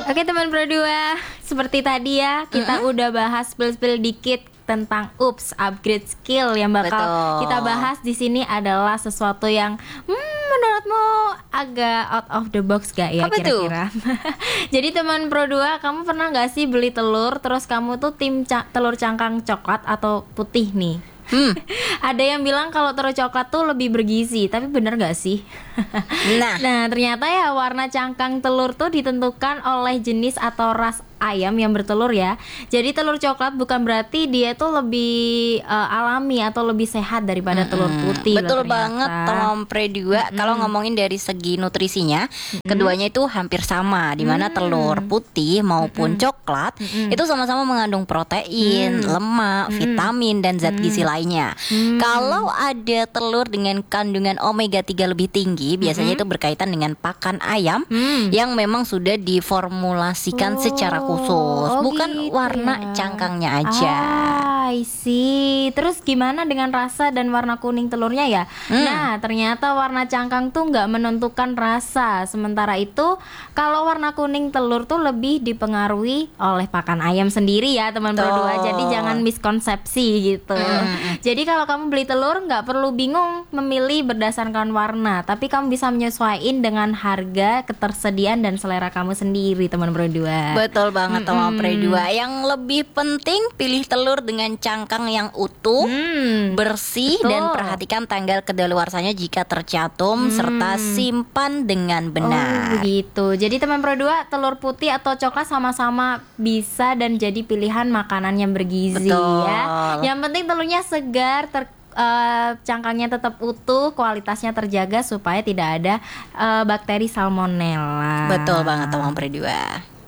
Oke teman berdua, seperti tadi ya kita udah bahas spill dikit tentang upgrade skill yang bakal kita bahas di sini adalah sesuatu yang menurutmu agak out of the box gak ya kira-kira? Jadi teman Pro 2, kamu pernah gak sih beli telur terus kamu tuh tim telur cangkang coklat atau putih nih? Ada yang bilang kalau telur coklat tuh lebih bergizi, tapi bener gak sih? Nah ternyata ya warna cangkang telur tuh ditentukan oleh jenis atau ras ayam yang bertelur ya. Jadi telur coklat bukan berarti dia tuh lebih alami atau lebih sehat daripada telur putih. Betul banget Tom Pre 2. Kalau ngomongin dari segi nutrisinya, keduanya itu hampir sama. Dimana telur putih maupun coklat itu sama-sama mengandung protein, lemak, vitamin, dan zat gizi lainnya. Kalau ada telur dengan kandungan omega 3 lebih tinggi, biasanya itu berkaitan dengan pakan ayam yang memang sudah diformulasikan secara khusus, bukan gitu warna cangkangnya aja. I see. Terus gimana dengan rasa dan warna kuning telurnya ya? Nah ternyata warna cangkang tuh nggak menentukan rasa. Sementara itu kalau warna kuning telur tuh lebih dipengaruhi oleh pakan ayam sendiri ya teman berdua. Jadi jangan miskonsepsi gitu. Jadi kalau kamu beli telur nggak perlu bingung memilih berdasarkan warna, tapi kamu bisa menyesuaikan dengan harga, ketersediaan, dan selera kamu sendiri teman berdua. Betul banget Tom Pre 2. Yang lebih penting pilih telur dengan cangkang yang utuh, bersih, dan perhatikan tanggal kedaluarsanya jika tercantum, serta simpan dengan benar. Begitu. Jadi teman Pro 2, telur putih atau coklat sama-sama bisa dan jadi pilihan makanan yang bergizi ya. Yang penting telurnya segar, cangkangnya tetap utuh, kualitasnya terjaga supaya tidak ada bakteri salmonella. Betul banget Tom Pre 2.